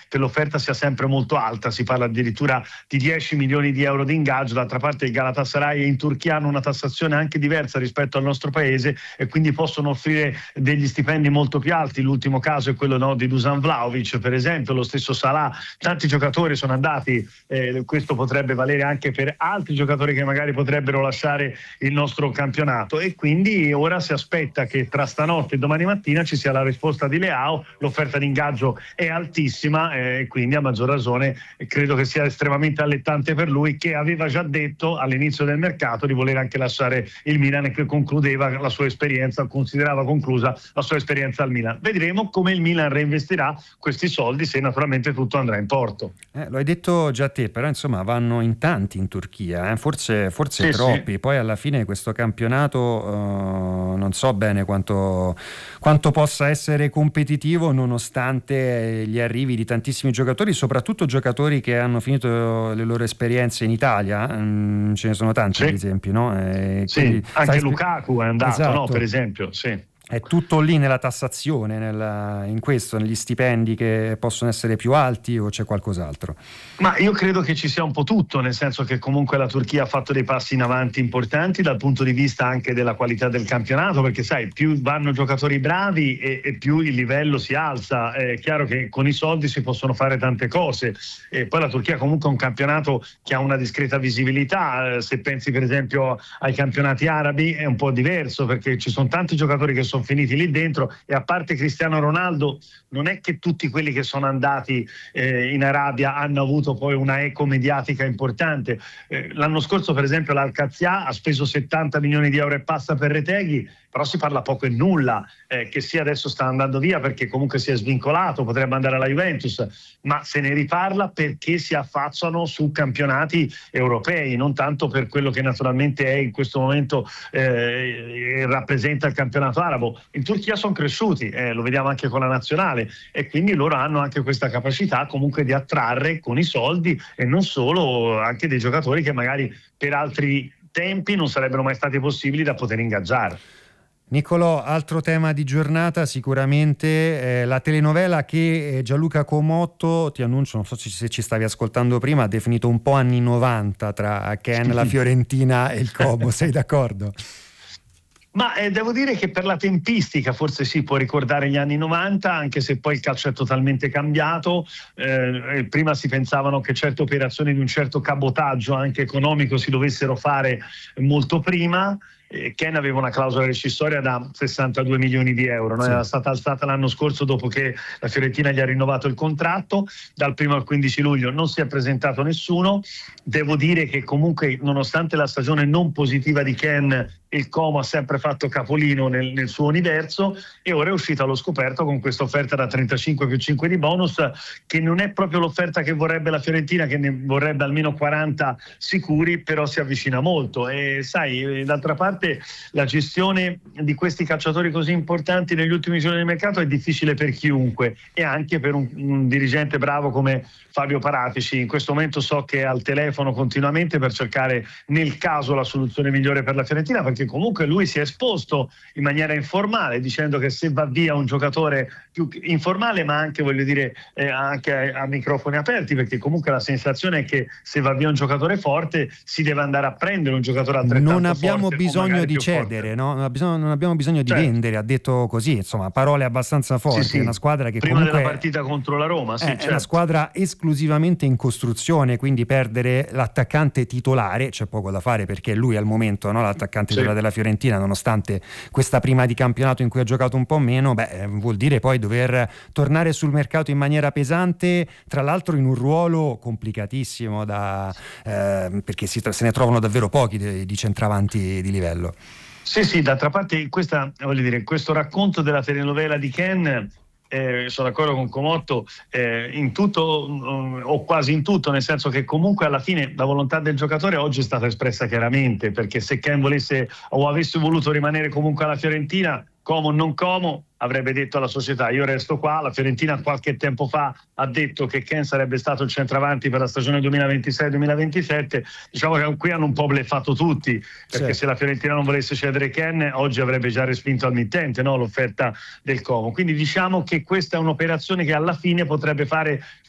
per l'offerta sia sempre molto alta, si parla addirittura di 10 milioni di euro di ingaggio. D'altra parte il Galatasaray e in Turchia hanno una tassazione anche diversa rispetto al nostro paese e quindi possono offrire degli stipendi molto più alti. L'ultimo caso è quello, no, di Dusan Vlahovic, per esempio, lo stesso Salah. Tanti giocatori sono andati, questo potrebbe valere anche per altri giocatori che magari potrebbero lasciare il nostro campionato, e quindi ora si aspetta che tra stanotte e domani mattina ci sia la risposta di Leao. L'offerta di ingaggio è altissima e quindi a maggior ragione credo che sia estremamente allettante per lui, che aveva già detto all'inizio del mercato di voler anche lasciare il Milan e che concludeva la sua esperienza, considerava conclusa la sua esperienza al Milan. Vedremo come il Milan reinvestirà questi soldi, se naturalmente tutto andrà in porto. Lo hai detto già te, però insomma vanno in tanti in Turchia, forse sì, troppi. Sì. Poi alla fine questo campionato non so bene quanto possa essere competitivo, nonostante gli arrivi di tantissimi giocatori, soprattutto giocatori che hanno finito le loro esperienze in Italia. Ce ne sono tanti, ad esempio, no? Sì, anche Lukaku è andato, esatto. No, per esempio, sì. È tutto lì nella tassazione, in questo, negli stipendi che possono essere più alti, o c'è qualcos'altro? Ma io credo che ci sia un po' tutto, nel senso che comunque la Turchia ha fatto dei passi in avanti importanti dal punto di vista anche della qualità del campionato, perché sai, più vanno giocatori bravi e più il livello si alza. È chiaro che con i soldi si possono fare tante cose, e poi la Turchia comunque è un campionato che ha una discreta visibilità. Se pensi per esempio ai campionati arabi è un po' diverso, perché ci sono tanti giocatori che sono finiti lì dentro, e a parte Cristiano Ronaldo non è che tutti quelli che sono andati in Arabia hanno avuto poi una eco mediatica importante. L'anno scorso per esempio l'Al-Qadsiya ha speso 70 milioni di euro e passa per Retegui, però si parla poco e nulla, che sia adesso sta andando via perché comunque si è svincolato, potrebbe andare alla Juventus, ma se ne riparla perché si affacciano su campionati europei, non tanto per quello che naturalmente è in questo momento rappresenta il campionato arabo. In Turchia sono cresciuti, lo vediamo anche con la nazionale, e quindi loro hanno anche questa capacità comunque di attrarre con i soldi, e non solo, anche dei giocatori che magari per altri tempi non sarebbero mai stati possibili da poter ingaggiare. Niccolò, altro tema di giornata sicuramente la telenovela che Gianluca Comotto, ti annuncio, non so se ci stavi ascoltando prima, ha definito un po' anni 90 tra Ken, la Fiorentina e il Como. Sei d'accordo? Ma devo dire che per la tempistica forse si può ricordare gli anni 90, anche se poi il calcio è totalmente cambiato. Prima si pensavano che certe operazioni di un certo cabotaggio anche economico si dovessero fare molto prima. Ken aveva una clausola rescissoria da 62 milioni di euro, no? Sì. Era stata alzata l'anno scorso dopo che la Fiorentina gli ha rinnovato il contratto. Dal 1 al 15 luglio non si è presentato nessuno. Devo dire che comunque, nonostante la stagione non positiva di Ken, il Como ha sempre fatto capolino nel suo universo, e ora è uscito allo scoperto con questa offerta da 35 più 5 di bonus, che non è proprio l'offerta che vorrebbe la Fiorentina, che ne vorrebbe almeno 40 sicuri, però si avvicina molto. E sai, d'altra parte la gestione di questi calciatori così importanti negli ultimi giorni del mercato è difficile per chiunque, e anche per un dirigente bravo come Fabio Paratici. In questo momento so che è al telefono continuamente per cercare nel caso la soluzione migliore per la Fiorentina, perché comunque lui si è esposto in maniera informale dicendo che se va via un giocatore più informale, ma anche, voglio dire, anche a microfoni aperti, perché comunque la sensazione è che se va via un giocatore forte si deve andare a prendere un giocatore altrettanto forte. Non abbiamo bisogno di cedere, no? Non abbiamo bisogno di vendere, ha detto così, insomma, parole abbastanza forti. Sì. È una squadra che prima comunque della partita contro la Roma, sì, è una squadra esclusivamente in costruzione, quindi perdere l'attaccante titolare c'è poco da fare, perché lui al momento, no, l'attaccante della Fiorentina, nonostante questa prima di campionato in cui ha giocato un po' meno, vuol dire poi dover tornare sul mercato in maniera pesante, tra l'altro in un ruolo complicatissimo perché se ne trovano davvero pochi di centravanti di livello. Sì, d'altra parte questo racconto della telenovela di Ken, sono d'accordo con Comotto in tutto o quasi in tutto, nel senso che comunque alla fine la volontà del giocatore oggi è stata espressa chiaramente, perché se Ken volesse o avesse voluto rimanere comunque alla Fiorentina, Como o non Como, avrebbe detto alla società: io resto qua. La Fiorentina qualche tempo fa ha detto che Ken sarebbe stato il centravanti per la stagione 2026-2027. Diciamo che qui hanno un po' bleffato tutti, perché se la Fiorentina non volesse cedere Ken oggi avrebbe già respinto al mittente, no, l'offerta del Como. Quindi diciamo che questa è un'operazione che alla fine potrebbe fare